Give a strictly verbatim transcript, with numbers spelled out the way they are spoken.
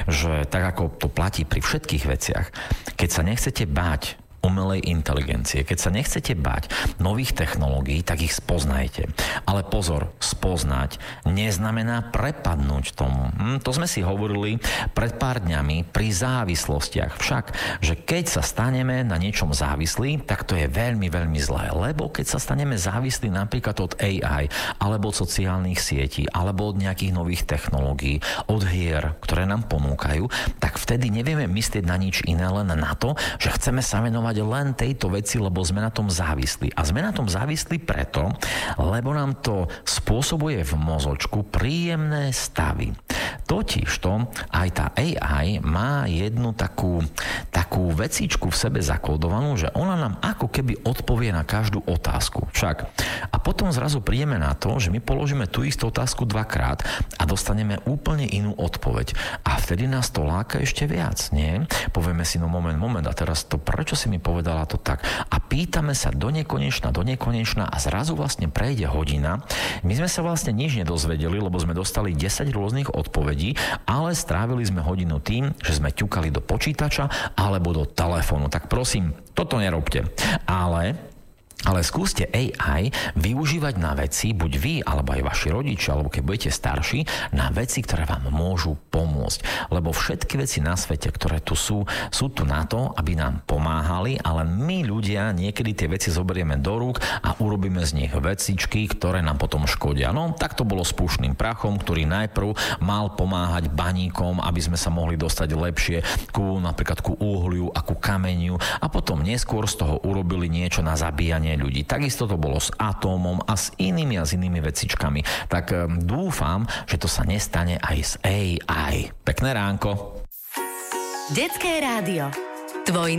že tak ako to platí pri všetkých veciach, keď sa nechcete báť umelej inteligencie. Keď sa nechcete báť nových technológií, tak ich spoznajte. Ale pozor, spoznať neznamená prepadnúť tomu. Hm, to sme si hovorili pred pár dňami pri závislostiach. Však, že keď sa staneme na niečom závislí, tak to je veľmi, veľmi zlé. Lebo keď sa staneme závislí napríklad od á í, alebo od sociálnych sietí, alebo od nejakých nových technológií, od hier, ktoré nám ponúkajú, tak vtedy nevieme myslieť na nič iné, len na to, že chceme sa venovať len tejto veci, lebo sme na tom závislí. A sme na tom závislí preto, lebo nám to spôsobuje v mozočku príjemné stavy. Totižto aj tá á í má jednu takú, takú vecičku v sebe zakódovanú, že ona nám ako keby odpovie na každú otázku. Však. A potom zrazu prídeme na to, že my položíme tú istú otázku dvakrát a dostaneme úplne inú odpoveď. A vtedy nás to láka ešte viac, nie? Povieme si, no moment, moment, a teraz to prečo si mi povedala to tak? A pýtame sa do nekonečna, do nekonečna a zrazu vlastne prejde hodina. My sme sa vlastne nič nedozvedeli, lebo sme dostali desať rôznych odpovedí, ale strávili sme hodinu tým, že sme ťukali do počítača alebo do telefónu. Tak prosím, toto nerobte. Ale Ale skúste á í využívať na veci, buď vy, alebo aj vaši rodičia, alebo keď budete starší, na veci, ktoré vám môžu pomôcť. Lebo všetky veci na svete, ktoré tu sú, sú tu na to, aby nám pomáhali, ale my ľudia niekedy tie veci zoberieme do rúk a urobíme z nich vecičky, ktoré nám potom škodia. No, tak to bolo s pušným prachom, ktorý najprv mal pomáhať baníkom, aby sme sa mohli dostať lepšie ku, napríklad ku uhliu a ku kameniu a potom neskôr z toho urobili niečo na zabíjanie ľudí. Takisto to bolo s atómom a s inými a s inými vecičkami. Tak um, dúfam, že to sa nestane aj s á í. Pekné ránko. Detské rádio. Tvoj